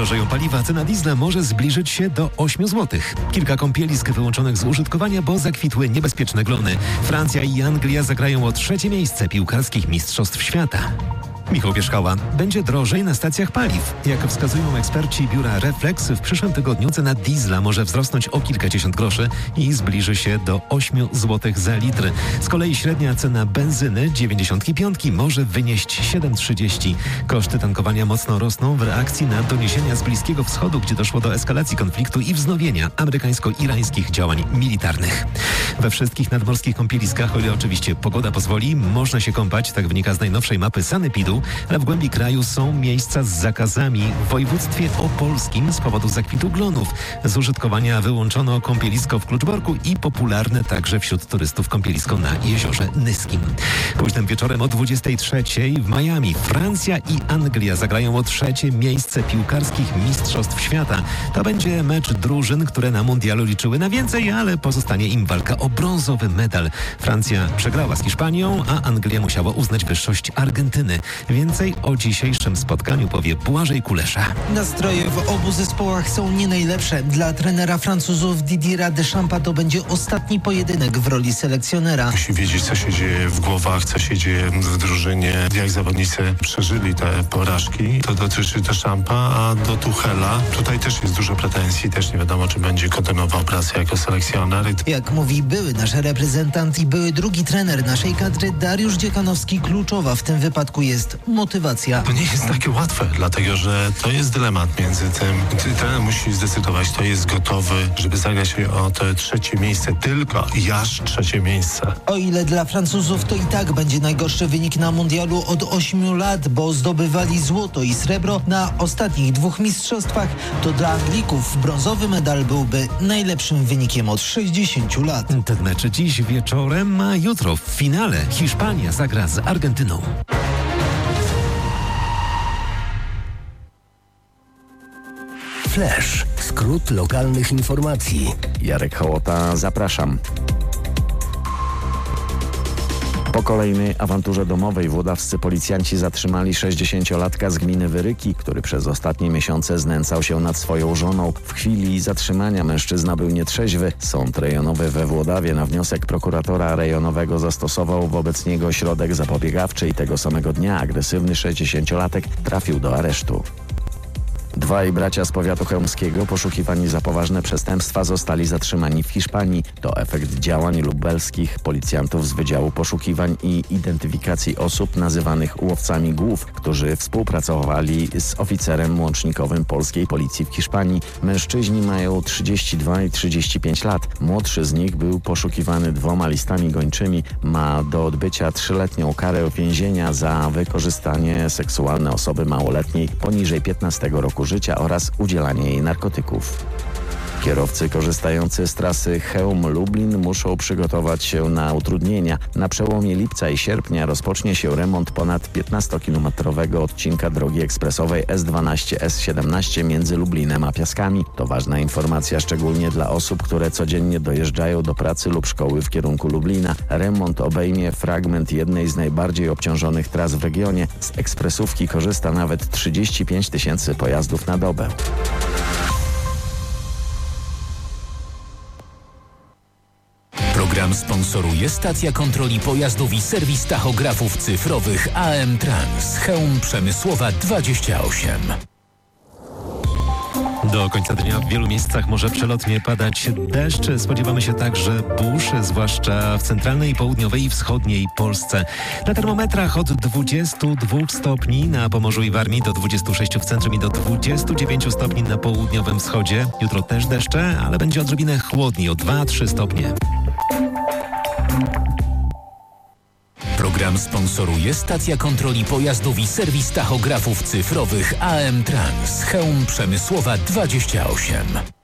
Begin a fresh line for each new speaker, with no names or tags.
drożeją paliwa, cena diesla może zbliżyć się do 8 zł. Kilka kąpielisk wyłączonych z użytkowania, bo zakwitły niebezpieczne glony. Francja i Anglia zagrają o 3. miejsce piłkarskich mistrzostw świata. Michał Pierzchała. Będzie drożej na stacjach paliw. Jak wskazują eksperci biura Reflex, w przyszłym tygodniu cena diesla może wzrosnąć o kilkadziesiąt groszy i zbliży się do 8 zł za litr. Z kolei średnia cena benzyny 95 może wynieść 7,30. Koszty tankowania mocno rosną w reakcji na doniesienia z Bliskiego Wschodu, gdzie doszło do eskalacji konfliktu i wznowienia amerykańsko-irańskich działań militarnych. We wszystkich nadmorskich kąpieliskach, o ile oczywiście pogoda pozwoli, można się kąpać, tak wynika z najnowszej mapy Sanepidu, ale w głębi kraju są miejsca z zakazami. W województwie opolskim z powodu zakwitu glonów z użytkowania wyłączono kąpielisko w Kluczborku i popularne także wśród turystów kąpielisko na Jeziorze Nyskim. Późnym wieczorem o 23:00 w Miami Francja i Anglia zagrają o 3. miejsce piłkarskich mistrzostw świata. To będzie mecz drużyn, które na mundialu liczyły na więcej, ale pozostanie im walka o brązowy medal. Francja przegrała z Hiszpanią, a Anglia musiała uznać wyższość Argentyny. Więcej o dzisiejszym spotkaniu powie Błażej Kulesza.
Nastroje w obu zespołach są nie najlepsze. Dla trenera Francuzów Didiera Deschampa to będzie ostatni pojedynek w roli selekcjonera.
Musi wiedzieć, co się dzieje w głowach, co się dzieje w drużynie, jak zawodnicy przeżyli te porażki. To dotyczy Deschampa, a do Tuchela tutaj też jest dużo pretensji. Też nie wiadomo, czy będzie kontynuował pracę jako selekcjoner.
Jak mówi były nasz reprezentant i były drugi trener naszej kadry Dariusz Dziekanowski, kluczowa w tym wypadku jest motywacja.
To nie jest takie łatwe, dlatego że to jest dylemat między tym. Trener musi zdecydować, kto jest gotowy, żeby zagrać o to 3. miejsce, tylko i aż 3. miejsce.
O ile dla Francuzów to i tak będzie najgorszy wynik na mundialu od 8 lat, bo zdobywali złoto i srebro na ostatnich 2 mistrzostwach, to dla Anglików brązowy medal byłby najlepszym wynikiem od 60 lat.
Ten mecz dziś wieczorem, a jutro w finale Hiszpania zagra z Argentyną.
Flash. Skrót lokalnych informacji.
Jarek Hołota, zapraszam. Po kolejnej awanturze domowej włodawscy policjanci zatrzymali 60-latka z gminy Wyryki, który przez ostatnie miesiące znęcał się nad swoją żoną. W chwili zatrzymania mężczyzna był nietrzeźwy. Sąd rejonowy we Włodawie na wniosek prokuratora rejonowego zastosował wobec niego środek zapobiegawczy i tego samego dnia agresywny 60-latek trafił do aresztu. Dwaj bracia z powiatu chełmskiego poszukiwani za poważne przestępstwa zostali zatrzymani w Hiszpanii. To efekt działań lubelskich policjantów z Wydziału Poszukiwań i Identyfikacji Osób nazywanych łowcami głów, którzy współpracowali z oficerem łącznikowym polskiej policji w Hiszpanii. Mężczyźni mają 32 i 35 lat. Młodszy z nich był poszukiwany 2 listami gończymi. Ma do odbycia 3-letnią karę więzienia za wykorzystanie seksualne osoby małoletniej poniżej 15 roku życia oraz udzielanie jej narkotyków. Kierowcy korzystający z trasy Chełm-Lublin muszą przygotować się na utrudnienia. Na przełomie lipca i sierpnia rozpocznie się remont ponad 15-kilometrowego odcinka drogi ekspresowej S12-S17 między Lublinem a Piaskami. To ważna informacja szczególnie dla osób, które codziennie dojeżdżają do pracy lub szkoły w kierunku Lublina. Remont obejmie fragment jednej z najbardziej obciążonych tras w regionie. Z ekspresówki korzysta nawet 35 000 pojazdów na dobę.
Program sponsoruje stacja kontroli pojazdów i serwis tachografów cyfrowych AM Trans. Chełm Przemysłowa 28.
Do końca dnia w wielu miejscach może przelotnie padać deszcz. Spodziewamy się także burz, zwłaszcza w centralnej, południowej i wschodniej Polsce. Na termometrach od 22 stopni na Pomorzu i Warmii do 26 w centrum i do 29 stopni na południowym wschodzie. Jutro też deszcze, ale będzie odrobinę chłodniej o 2-3 stopnie.
Program sponsoruje stacja kontroli pojazdów i serwis tachografów cyfrowych AM Trans. Chełm Przemysłowa 28.